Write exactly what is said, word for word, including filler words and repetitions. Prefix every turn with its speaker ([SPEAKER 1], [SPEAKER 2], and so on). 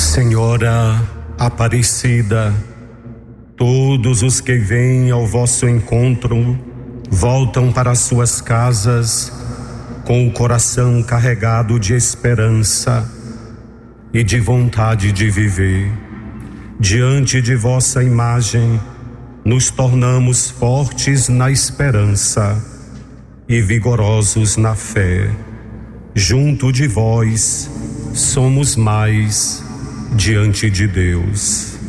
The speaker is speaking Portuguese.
[SPEAKER 1] Senhora Aparecida, todos os que vêm ao vosso encontro voltam para suas casas com o coração carregado de esperança e de vontade de viver. Diante de vossa imagem, nos tornamos fortes na esperança e vigorosos na fé. Junto de vós, somos mais diante de Deus.